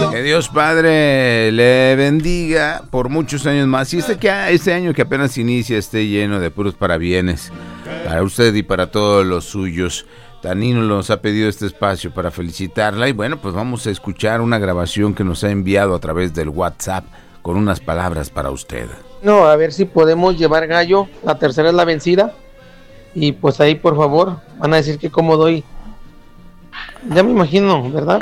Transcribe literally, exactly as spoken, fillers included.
Que Dios Padre le bendiga por muchos años más. Y este, que, este año que apenas inicia esté lleno de puros parabienes para usted y para todos los suyos. Tanino nos ha pedido este espacio para felicitarla. Y bueno, pues vamos a escuchar una grabación que nos ha enviado a través del WhatsApp con unas palabras para usted. No, a ver si podemos llevar gallo. La tercera es la vencida. Y pues ahí, por favor, van a decir que cómo doy. Ya me imagino, ¿verdad?